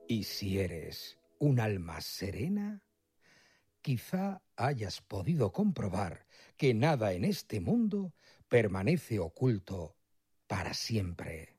Y si eres un alma serena, quizá hayas podido comprobar que nada en este mundo permanece oculto para siempre.